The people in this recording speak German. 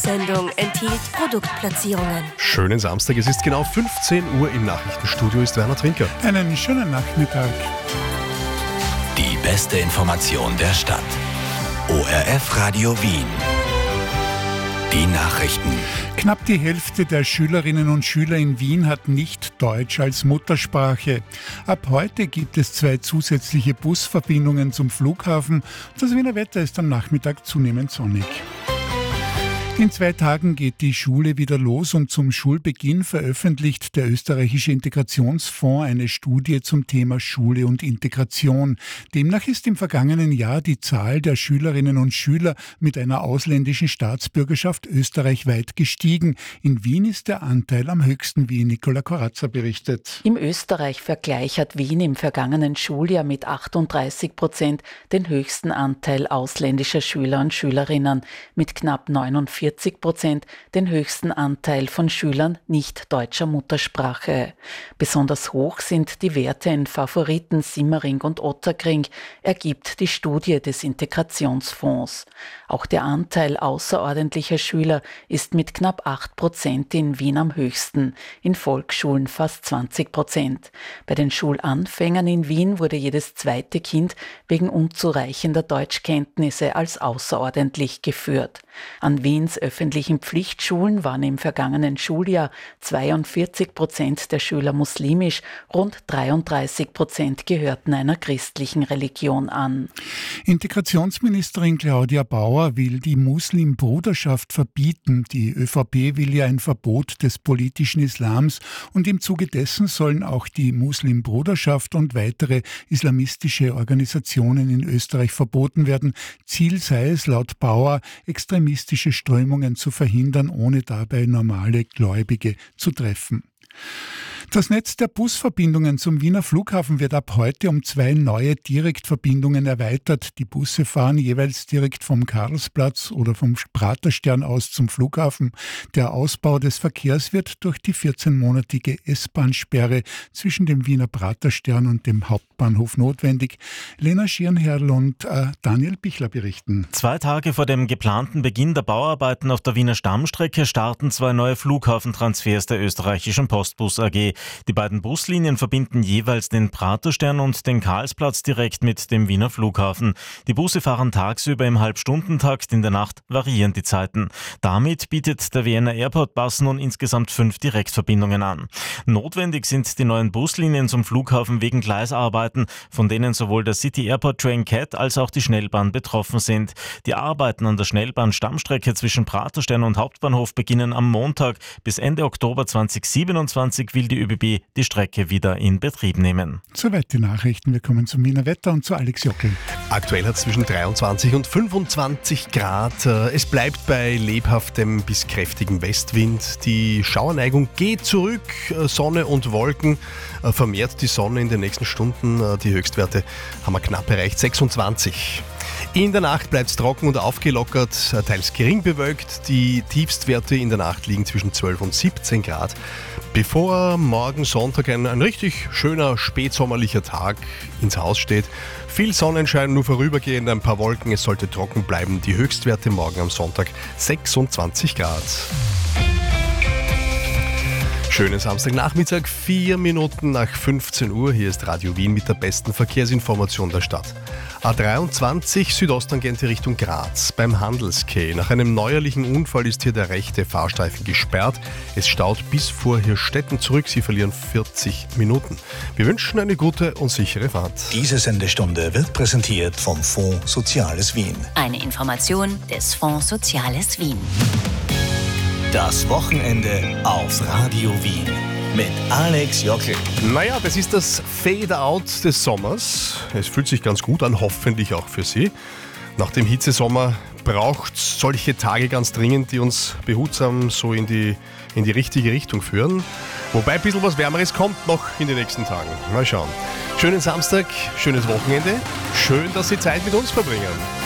Sendung enthielt Produktplatzierungen. Schönen Samstag, es ist genau 15 Uhr, im Nachrichtenstudio ist Werner Trinker. Einen schönen Nachmittag. Die beste Information der Stadt. ORF Radio Wien. Die Nachrichten. Knapp die Hälfte der Schülerinnen und Schüler in Wien hat nicht Deutsch als Muttersprache. Ab heute gibt es 2 zusätzliche Busverbindungen zum Flughafen. Das Wiener Wetter ist am Nachmittag zunehmend sonnig. In 2 Tagen geht die Schule wieder los und zum Schulbeginn veröffentlicht der österreichische Integrationsfonds eine Studie zum Thema Schule und Integration. Demnach ist im vergangenen Jahr die Zahl der Schülerinnen und Schüler mit einer ausländischen Staatsbürgerschaft österreichweit gestiegen. In Wien ist der Anteil am höchsten, wie Nicola Corazza berichtet. Im Österreich-Vergleich hat Wien im vergangenen Schuljahr mit 38% den höchsten Anteil ausländischer Schüler und Schülerinnen, mit knapp 49% den höchsten Anteil von Schülern nicht deutscher Muttersprache. Besonders hoch sind die Werte in Favoriten, Simmering und Ottakring, ergibt die Studie des Integrationsfonds. Auch der Anteil außerordentlicher Schüler ist mit knapp 8% in Wien am höchsten, in Volksschulen fast 20%. Bei den Schulanfängern in Wien wurde jedes zweite Kind wegen unzureichender Deutschkenntnisse als außerordentlich geführt. An Wiens öffentlichen Pflichtschulen waren im vergangenen Schuljahr 42% der Schüler muslimisch, rund 33% gehörten einer christlichen Religion an. Integrationsministerin Claudia Bauer will die Muslimbruderschaft verbieten. Die ÖVP will ja ein Verbot des politischen Islams und im Zuge dessen sollen auch die Muslimbruderschaft und weitere islamistische Organisationen in Österreich verboten werden. Ziel sei es laut Bauer, extremistische Strömungen zu verhindern, ohne dabei normale Gläubige zu treffen. Das Netz der Busverbindungen zum Wiener Flughafen wird ab heute um 2 neue Direktverbindungen erweitert. Die Busse fahren jeweils direkt vom Karlsplatz oder vom Praterstern aus zum Flughafen. Der Ausbau des Verkehrs wird durch die 14-monatige S-Bahn-Sperre zwischen dem Wiener Praterstern und dem Hauptbahnhof notwendig. Lena Schirnherrl und Daniel Bichler berichten. 2 Tage vor dem geplanten Beginn der Bauarbeiten auf der Wiener Stammstrecke starten 2 neue Flughafentransfers der österreichischen Postbus AG. Die beiden Buslinien verbinden jeweils den Praterstern und den Karlsplatz direkt mit dem Wiener Flughafen. Die Busse fahren tagsüber im Halbstundentakt, in der Nacht variieren die Zeiten. Damit bietet der Vienna Airport Bus nun insgesamt 5 Direktverbindungen an. Notwendig sind die neuen Buslinien zum Flughafen wegen Gleisarbeiten, von denen sowohl der City Airport Train CAT als auch die Schnellbahn betroffen sind. Die Arbeiten an der Schnellbahn-Stammstrecke zwischen Praterstern und Hauptbahnhof beginnen am Montag. Bis Ende Oktober 2027 will die ÖBB die Strecke wieder in Betrieb nehmen. Soweit die Nachrichten. Wir kommen zum Wiener Wetter und zu Alex Jockel. Aktuell hat es zwischen 23 und 25 Grad. Es bleibt bei lebhaftem bis kräftigem Westwind. Die Schauerneigung geht zurück. Sonne und Wolken. Vermehrt die Sonne in den nächsten Stunden. Die Höchstwerte haben wir knapp erreicht, 26. In der Nacht bleibt es trocken und aufgelockert, teils gering bewölkt. Die Tiefstwerte in der Nacht liegen zwischen 12 und 17 Grad. Bevor morgen Sonntag ein richtig schöner spätsommerlicher Tag ins Haus steht, viel Sonnenschein, nur vorübergehend ein paar Wolken, es sollte trocken bleiben. Die Höchstwerte morgen am Sonntag 26 Grad. Schönen Samstagnachmittag, 4 Minuten nach 15 Uhr. Hier ist Radio Wien mit der besten Verkehrsinformation der Stadt. A23 Südosttangente Richtung Graz beim Handelskeh. Nach einem neuerlichen Unfall ist hier der rechte Fahrstreifen gesperrt. Es staut bis vor Hirstetten zurück. Sie verlieren 40 Minuten. Wir wünschen eine gute und sichere Fahrt. Diese Sendestunde wird präsentiert vom Fonds Soziales Wien. Eine Information des Fonds Soziales Wien. Das Wochenende auf Radio Wien mit Alex Jockel. Naja, das ist das Fade-out des Sommers. Es fühlt sich ganz gut an, hoffentlich auch für Sie. Nach dem Hitzesommer braucht es solche Tage ganz dringend, die uns behutsam so in die richtige Richtung führen. Wobei ein bisschen was Wärmeres kommt noch in den nächsten Tagen. Mal schauen. Schönen Samstag, schönes Wochenende. Schön, dass Sie Zeit mit uns verbringen.